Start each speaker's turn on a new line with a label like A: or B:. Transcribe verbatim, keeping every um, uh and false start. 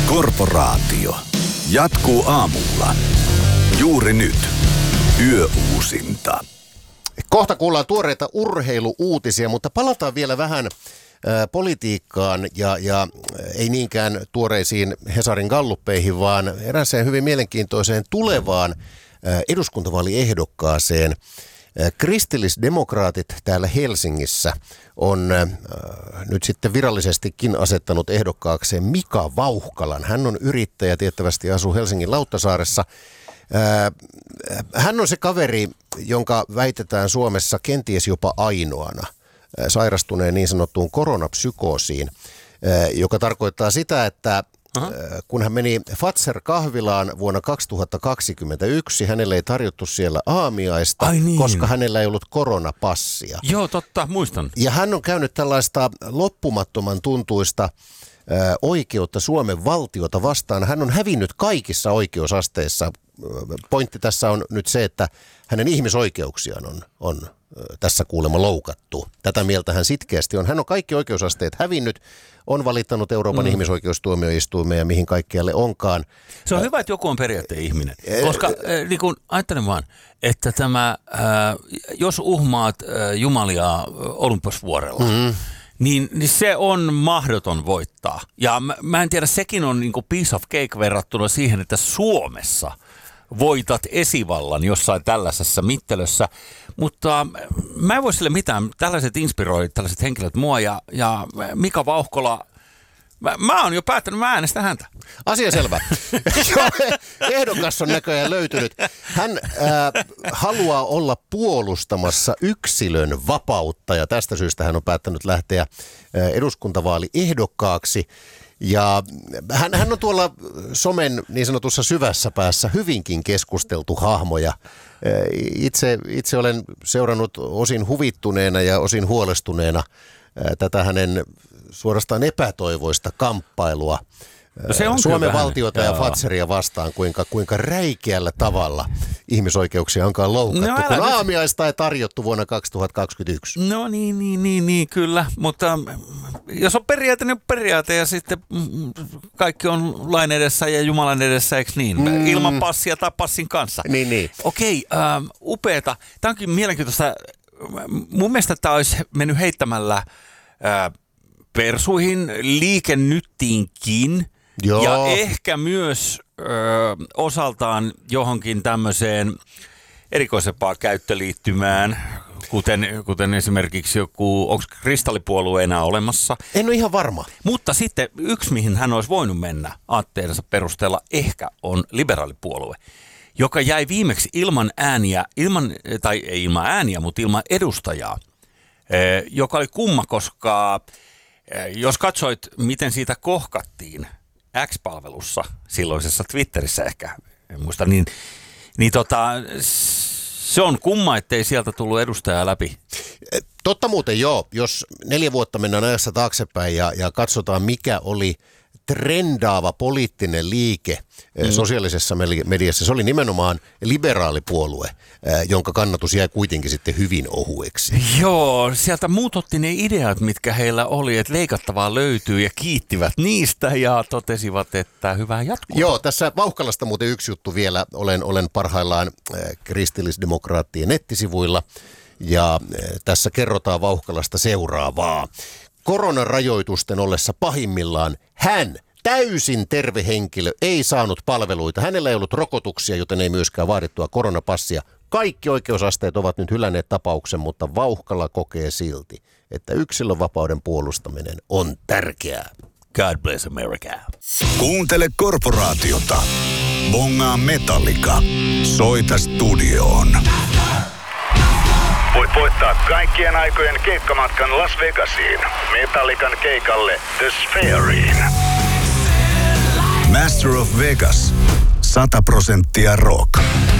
A: Korporaatio. Jatkuu aamulla. Juuri nyt. Yöuusinta.
B: Kohta kuullaan tuoreita urheiluuutisia, mutta palataan vielä vähän ä, politiikkaan ja, ja ei niinkään tuoreisiin Hesarin galluppeihin, vaan erääseen hyvin mielenkiintoiseen tulevaan ä, eduskuntavaaliehdokkaaseen. Ä, kristillisdemokraatit täällä Helsingissä on ä, nyt sitten virallisestikin asettanut ehdokkaakseen Mika Vauhkalan. Hän on yrittäjä, tiettävästi asuu Helsingin Lauttasaaressa. Hän on se kaveri, jonka väitetään Suomessa kenties jopa ainoana sairastuneen niin sanottuun koronapsykoosiin, joka tarkoittaa sitä, että Aha. kun hän meni Fazer-kahvilaan vuonna kaksituhattakaksikymmentäyksi, hänelle ei tarjottu siellä aamiaista, niin. koska hänellä ei ollut koronapassia.
C: Joo, totta, muistan.
B: Ja hän on käynyt tällaista loppumattoman tuntuista oikeutta Suomen valtiota vastaan. Hän on hävinnyt kaikissa oikeusasteissa. Pointti tässä on nyt se, että hänen ihmisoikeuksiaan on, on tässä kuulemma loukattu. Tätä mieltä hän sitkeästi on. Hän on kaikki oikeusasteet hävinnyt, on valittanut Euroopan mm. ihmisoikeustuomioistuimeen ja mihin kaikkialle onkaan.
C: Se on hyvä, että joku on periaatteen ihminen, koska äh, niin kun, ajattelen vaan, että tämä, äh, jos uhmaat äh, Jumalia Olympusvuorella, mm. Niin, niin se on mahdoton voittaa. Ja mä, mä en tiedä, sekin on niin kuin piece of cake verrattuna siihen, että Suomessa voitat esivallan jossain tällaisessa mittelössä. Mutta mä en voi sille mitään. Tällaiset inspiroi tällaiset henkilöt mua ja, ja Mika Vauhkola. Mä, mä oon jo päättänyt, mä äänestän häntä.
B: Asia selvä. Ehdokas on näköjään löytynyt. Hän äh, haluaa olla puolustamassa yksilön vapautta ja tästä syystä hän on päättänyt lähteä äh, eduskuntavaaliehdokkaaksi. Ja hän, hän on tuolla somen niin sanotussa syvässä päässä hyvinkin keskusteltu hahmo ja äh, itse, itse olen seurannut osin huvittuneena ja osin huolestuneena äh, tätä hänen suorastaan epätoivoista kamppailua no se on Suomen valtiota ja Fazeria vastaan, kuinka, kuinka räikeällä tavalla ihmisoikeuksia onkaan loukattu, no, kun aamiaista ei tarjottu vuonna kaksituhattakaksikymmentäyksi.
C: No niin, niin, niin, niin kyllä, mutta jos on periaate, niin on periaate ja sitten kaikki on lain edessä ja Jumalan edessä, eikö niin? Mm. Ilman passia tai passin kanssa.
B: Niin, niin.
C: Okei, ähm, upeata. Tämä onkin mielenkiintoista. Mun mielestä tämä olisi mennyt heittämällä äh, persuihin, liikennyttiinkin Joo. ja ehkä myös ö, osaltaan johonkin tämmöiseen erikoisempaan käyttöliittymään, kuten, kuten esimerkiksi joku, onko kristallipuolue enää olemassa?
B: En ole ihan varma.
C: Mutta sitten yksi, mihin hän olisi voinut mennä aatteensa perusteella, ehkä on liberaalipuolue, joka jäi viimeksi ilman ääniä, ilman, tai ei ilman ääniä, mutta ilman edustajaa, joka oli kumma, koska jos katsoit, miten siitä kohkattiin X-palvelussa, silloisessa Twitterissä ehkä, en muista, niin, niin tota, se on kumma, ettei sieltä tullut edustajaa läpi.
B: Totta muuten joo, jos neljä vuotta mennään ajassa taaksepäin ja, ja katsotaan, mikä oli trendaava poliittinen liike mm. sosiaalisessa mediassa. Se oli nimenomaan liberaalipuolue, jonka kannatus jäi kuitenkin sitten hyvin ohueksi.
C: Joo, sieltä muut otti ne ideat, mitkä heillä oli, että leikattavaa löytyy ja kiittivät niistä ja totesivat, että hyvää jatkua.
B: Joo, tässä Vauhkalasta muuten yksi juttu vielä. Olen, olen parhaillaan kristillisdemokraattien nettisivuilla ja tässä kerrotaan Vauhkalasta seuraavaa. Koronarajoitusten ollessa pahimmillaan hän, täysin terve henkilö, ei saanut palveluita. Hänellä ei ollut rokotuksia, joten ei myöskään vaadittua koronapassia. Kaikki oikeusasteet ovat nyt hylänneet tapauksen, mutta Vauhkala kokee silti, että yksilönvapauden puolustaminen on tärkeää.
C: God bless America.
A: Kuuntele Korporaatiota. Bongaa Metallica. Soita studioon. Voit voittaa kaikkien aikojen keikkamatkan Las Vegasiin. Metallican keikalle The Sphereiin. Master of Vegas. sata prosenttia rock.